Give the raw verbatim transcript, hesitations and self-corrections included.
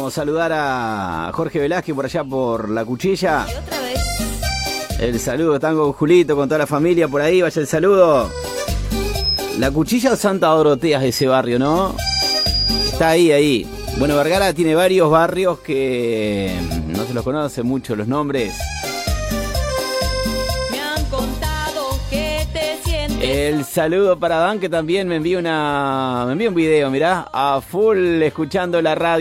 Vamos a saludar a Jorge Velázquez por allá por La Cuchilla. Y otra vez. El saludo, están con Julito, con toda la familia por ahí, vaya el saludo. La Cuchilla o Santa Dorotea es ese barrio, ¿no? Está ahí, ahí. Bueno, Vergara tiene varios barrios que no se los conoce mucho los nombres. Me han contado que te sientes. El saludo para Dan, que también me envía una me envía un video, mirá, a full escuchando la radio.